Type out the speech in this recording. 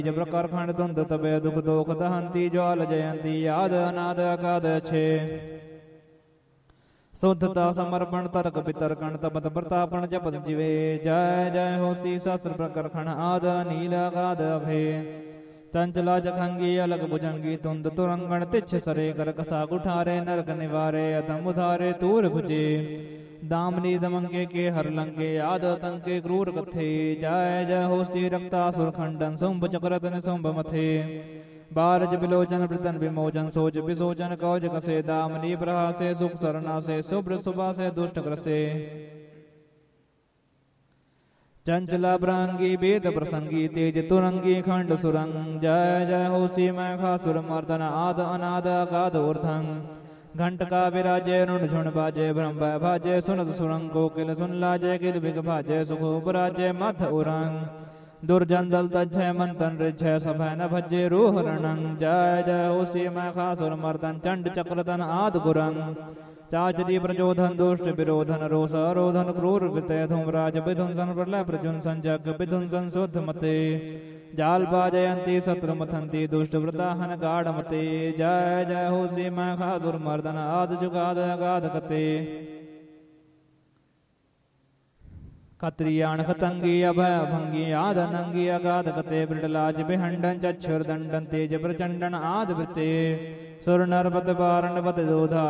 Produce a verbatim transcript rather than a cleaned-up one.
जब प्रकार खंड धुंध तबे दुख दोख दहंती ज्वाल जयंती याद अनाद अगाध छे शुद्धता समर्पण तर्क पितरकण तपत प्रतापण जपत जीवे जय जय होसी शास्त्र प्रकरखण आद नील अगाध अभे चंचला जखंगी अलग भुजंगी तुंद तुरंगण तिच्छ सरे कर कसा कुठारे नरक निवारे अतम उधारे तूर भुजे दामनी दमंके के हर लंके आद तंके क्रूर कथे जय जय होसी रक्तासुर खंडन शुंभ चक्रतन शुंभ मथे बारज बिलोचन वृतन विमोचन सोच विसोचन कौज कसे दामनी प्रहासे सुख सरना से शुभ्र सुभा से दुष्ट ग्रसे चंचला ब्रंगी वेद प्रसंगी तेज तुरंगी खंड सुरंग जय जय होसी मैखासुर मर्दन आद अनाद अगाध ऊर्धं घंटका विराजे रुण झुण बाजे ब्रह्म भाजे सुनत सुरंग कोकिल सुन लाजे किल बिग भाजे सुख उपराजे मथ उरंग दुर्जन दल तज्जय मंतन रिज्जय सभय न भज्जे रूह रणंग जय जय होसी मैखासुर मर्दन चंड चक्रतन आद गुरंग चाचरी प्रचोदन दुष्ट विरोधन रोष रोधन क्रूर वितय धूमराज विध्वंसन प्रलय प्रजुंसन जग विध्वंसन शुद्ध मते जाल बाजयंती शत्रु मथंती दुष्ट वृताहन गाढ़ मते जय जय होसी मैखासुर मर्दन आद जुगाद अगाध कते खत्रियाण खतंगी अभय भंगी आद नंगी अगाध कते बिड़लाज बिहंडन चक्षुर दंडन तेज प्रचंडन आद वृते सुर नर बत बारण बत दोधा